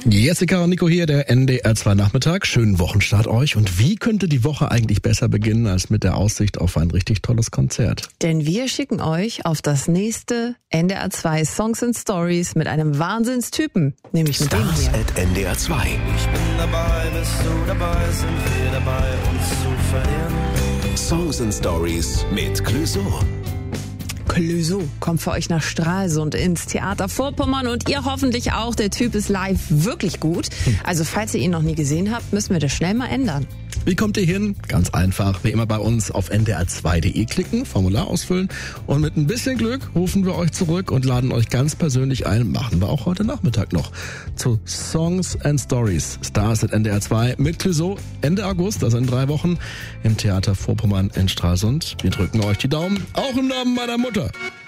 Jessica und Nico hier, der NDR 2 Nachmittag. Schönen Wochenstart euch. Und wie könnte die Woche eigentlich besser beginnen als mit der Aussicht auf ein richtig tolles Konzert? Denn wir schicken euch auf das nächste NDR 2 Songs and Stories mit einem Wahnsinnstypen. Nämlich mit dem Stars hier. at NDR 2. Ich bin dabei, bist du dabei, sind wir dabei, uns zu verlieren. Songs and Stories mit Clouseau. Clouseau kommt für euch nach Stralsund ins Theater Vorpommern und ihr hoffentlich auch. Der Typ ist live wirklich gut. Also falls ihr ihn noch nie gesehen habt, müssen wir das schnell mal ändern. Wie kommt ihr hin? Ganz einfach. Wie immer bei uns auf ndr2.de klicken, Formular ausfüllen und mit ein bisschen Glück rufen wir euch zurück und laden euch ganz persönlich ein. Machen wir auch heute Nachmittag noch zu Songs and Stories. Stars at NDR 2 mit Clouseau Ende August, also in 3 Wochen im Theater Vorpommern in Stralsund. Wir drücken euch die Daumen, auch im Namen meiner Mutter.